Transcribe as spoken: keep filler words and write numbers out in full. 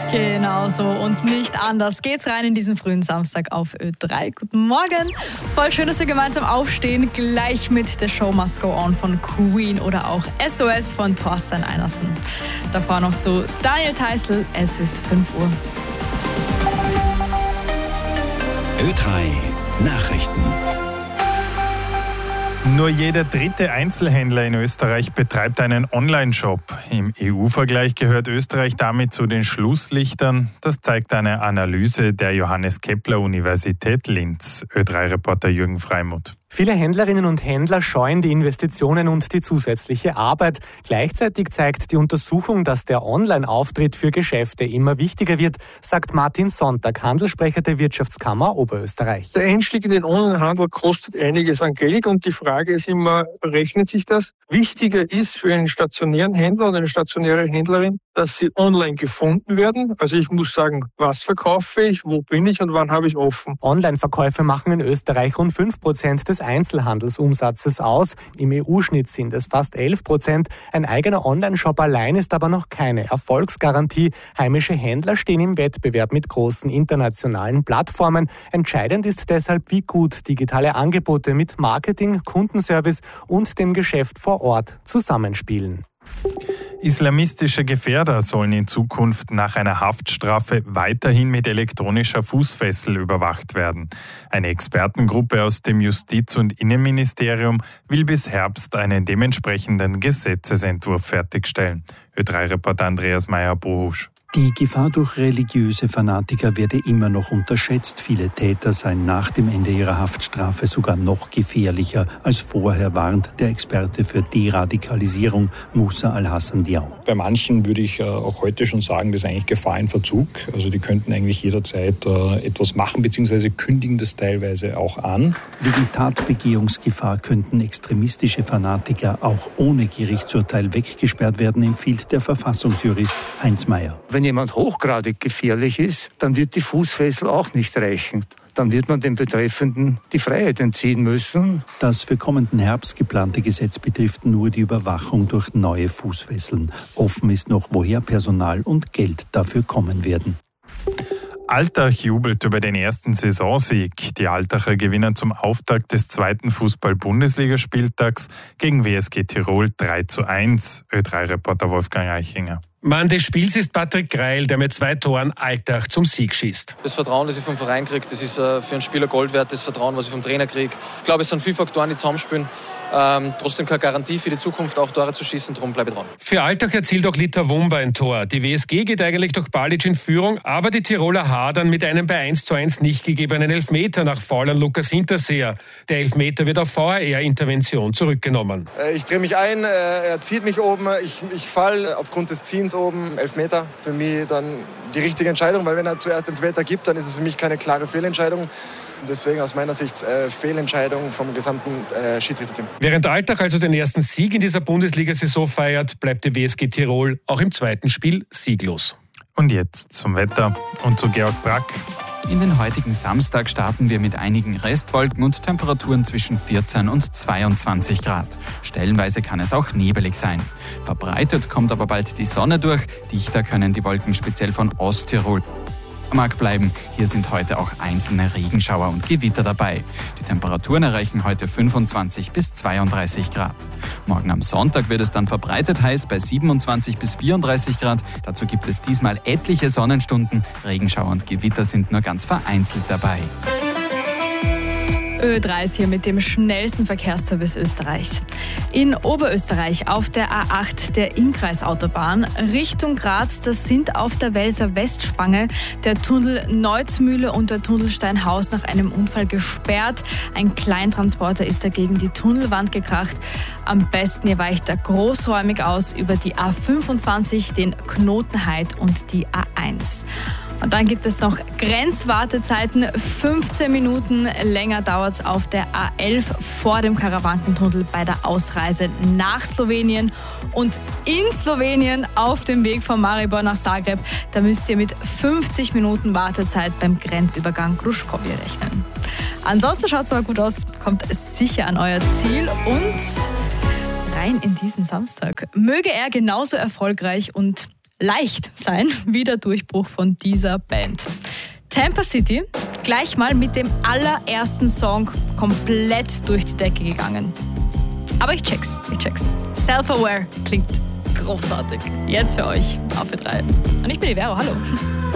Genau so und nicht anders geht's rein in diesen frühen Samstag auf Ö drei. Guten Morgen. Voll schön, dass wir gemeinsam aufstehen. Gleich mit The Show Must Go On von Queen oder auch S O S von Thorsten Einersen. Davor noch zu Daniel Theißl. Es ist fünf Uhr. Ö drei Nachrichten. Nur jeder dritte Einzelhändler in Österreich betreibt einen Online-Shop. Im E U-Vergleich gehört Österreich damit zu den Schlusslichtern. Das zeigt eine Analyse der Johannes Kepler Universität Linz. Ö drei Reporter Jürgen Freimuth. Viele Händlerinnen und Händler scheuen die Investitionen und die zusätzliche Arbeit. Gleichzeitig zeigt die Untersuchung, dass der Online-Auftritt für Geschäfte immer wichtiger wird, sagt Martin Sonntag, Handelssprecher der Wirtschaftskammer Oberösterreich. Der Einstieg in den Onlinehandel kostet einiges an Geld und die Frage ist immer, rechnet sich das? Wichtiger ist für einen stationären Händler und eine stationäre Händlerin, dass sie online gefunden werden. Also ich muss sagen, was verkaufe ich, wo bin ich und wann habe ich offen. Online-Verkäufe machen in Österreich rund fünf Prozent des Einzelhandelsumsatzes aus. Im E U-Schnitt sind es fast elf Prozent. Ein eigener Online-Shop allein ist aber noch keine Erfolgsgarantie. Heimische Händler stehen im Wettbewerb mit großen internationalen Plattformen. Entscheidend ist deshalb, wie gut digitale Angebote mit Marketing, Kundenservice und dem Geschäft vor Ort zusammenspielen. Islamistische Gefährder sollen in Zukunft nach einer Haftstrafe weiterhin mit elektronischer Fußfessel überwacht werden. Eine Expertengruppe aus dem Justiz- und Innenministerium will bis Herbst einen dementsprechenden Gesetzesentwurf fertigstellen. Ö drei Reporter Andreas Meyer-Bohusch. Die Gefahr durch religiöse Fanatiker werde immer noch unterschätzt. Viele Täter seien nach dem Ende ihrer Haftstrafe sogar noch gefährlicher als vorher, warnt der Experte für Deradikalisierung Musa Al-Hassan Diaw. Bei manchen würde ich auch heute schon sagen, das ist eigentlich Gefahr in Verzug. Also die könnten eigentlich jederzeit etwas machen bzw. kündigen das teilweise auch an. Wegen Tatbegehungsgefahr könnten extremistische Fanatiker auch ohne Gerichtsurteil weggesperrt werden, empfiehlt der Verfassungsjurist Heinz Mayer. Wenn jemand hochgradig gefährlich ist, dann wird die Fußfessel auch nicht reichen. Dann wird man dem Betreffenden die Freiheit entziehen müssen. Das für kommenden Herbst geplante Gesetz betrifft nur die Überwachung durch neue Fußfesseln. Offen ist noch, woher Personal und Geld dafür kommen werden. Altach jubelt über den ersten Saisonsieg. Die Altacher gewinnen zum Auftakt des zweiten Fußball-Bundesligaspieltags gegen W S G Tirol drei zu eins. Ö drei Reporter Wolfgang Eichinger. Mann des Spiels ist Patrick Greil, der mit zwei Toren Altach zum Sieg schießt. Das Vertrauen, das ich vom Verein kriege, das ist für einen Spieler Gold wert. Das Vertrauen, was ich vom Trainer kriege. Ich glaube, es sind viele Faktoren, die zusammenspielen. Ähm, trotzdem keine Garantie für die Zukunft, auch Tore zu schießen. Darum bleibe ich dran. Für Altach erzielt auch Lita Wumba ein Tor. Die W S G geht eigentlich durch Balic in Führung, aber die Tiroler hadern mit einem bei eins zu eins nicht gegebenen Elfmeter nach Foul an Lukas Hinterseher. Der Elfmeter wird auf V A R-Intervention zurückgenommen. Ich drehe mich ein, er zieht mich oben, ich, ich falle aufgrund des Ziehens oben. Elfmeter, für mich dann die richtige Entscheidung, weil wenn er zuerst Elfmeter gibt, dann ist es für mich keine klare Fehlentscheidung. Deswegen aus meiner Sicht äh, Fehlentscheidung vom gesamten äh, Schiedsrichterteam. Während Altach also den ersten Sieg in dieser Bundesliga-Saison feiert, bleibt die W S G Tirol auch im zweiten Spiel sieglos. Und jetzt zum Wetter und zu Georg Brack. In den heutigen Samstag starten wir mit einigen Restwolken und Temperaturen zwischen vierzehn und zweiundzwanzig Grad. Stellenweise kann es auch nebelig sein. Verbreitet kommt aber bald die Sonne durch. Dichter können die Wolken speziell von Osttirol mag bleiben. Hier sind heute auch einzelne Regenschauer und Gewitter dabei. Die Temperaturen erreichen heute fünfundzwanzig bis zweiunddreißig Grad. Morgen am Sonntag wird es dann verbreitet heiß bei siebenundzwanzig bis vierunddreißig Grad. Dazu gibt es diesmal etliche Sonnenstunden. Regenschauer und Gewitter sind nur ganz vereinzelt dabei. Ö drei ist hier mit dem schnellsten Verkehrsservice Österreichs. In Oberösterreich auf der A acht der Innkreisautobahn Richtung Graz, das sind auf der Welser Westspange der Tunnel Neuzmühle und der Tunnel Steinhaus nach einem Unfall gesperrt. Ein Kleintransporter ist dagegen die Tunnelwand gekracht. Am besten ihr weicht da großräumig aus über die A fünfundzwanzig, den Knotenheid und die A eins. Und dann gibt es noch Grenzwartezeiten. fünfzehn Minuten länger dauert es auf der A elf vor dem Karawankentunnel bei der Ausreise nach Slowenien. Und in Slowenien auf dem Weg von Maribor nach Zagreb, da müsst ihr mit fünfzig Minuten Wartezeit beim Grenzübergang Gruškovje rechnen. Ansonsten schaut es aber gut aus, kommt sicher an euer Ziel und rein in diesen Samstag. Möge er genauso erfolgreich und leicht sein wie der Durchbruch von dieser Band. Tampa City, gleich mal mit dem allerersten Song komplett durch die Decke gegangen. Aber ich check's, ich check's. Self-Aware klingt großartig. Jetzt für euch auf Ö drei. Und ich bin die Vero, hallo.